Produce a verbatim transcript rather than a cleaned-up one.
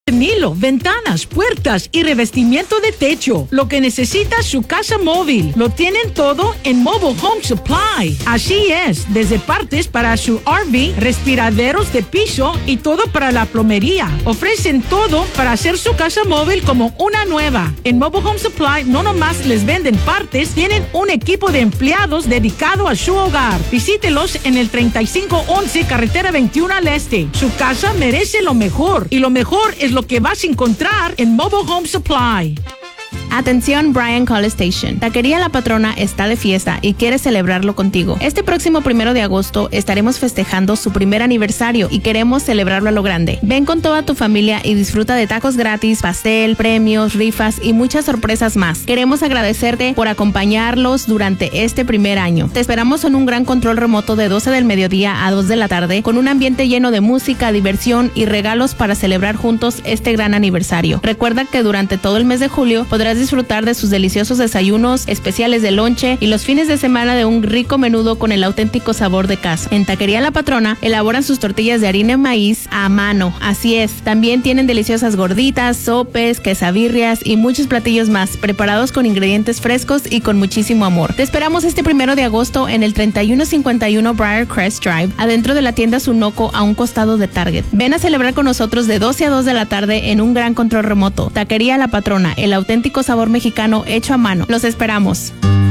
Nilo, ventanas, puertas y revestimiento de techo. Lo que necesita su casa móvil. Lo tienen todo en Mobile Home Supply. Así es, desde partes para su R V, respiraderos de piso y todo para la plomería. Ofrecen todo para hacer su casa móvil como una nueva. En Mobile Home Supply no nomás les venden partes, tienen un equipo de empleados dedicado a su hogar. Visítelos en el treinta y cinco once Carretera veintiuno al Este. Su casa merece lo mejor y lo mejor es lo que vas a encontrar en Mobile Home Supply. Atención Bryan College Station. Taquería La Patrona está de fiesta y quiere celebrarlo contigo. Este próximo primero de agosto estaremos festejando su primer aniversario y queremos celebrarlo a lo grande. Ven con toda tu familia y disfruta de tacos gratis, pastel, premios, rifas y muchas sorpresas más. Queremos agradecerte por acompañarlos durante este primer año. Te esperamos en un gran control remoto de doce del mediodía a dos de la tarde con un ambiente lleno de música, diversión y regalos para celebrar juntos este gran aniversario. Recuerda que durante todo el mes de julio podrás disfrutar de sus deliciosos desayunos, especiales de lonche y los fines de semana de un rico menudo con el auténtico sabor de casa. En Taquería La Patrona elaboran sus tortillas de harina de maíz a mano, así es. También tienen deliciosas gorditas, sopes, quesabirrias y muchos platillos más, preparados con ingredientes frescos y con muchísimo amor. Te esperamos este primero de agosto en el treinta y uno cincuenta y uno Briarcrest Drive, adentro de la tienda Sunoco a un costado de Target. Ven a celebrar con nosotros de doce a dos de la tarde en un gran control remoto. Taquería La Patrona, el auténtico sabor mexicano hecho a mano. Los esperamos.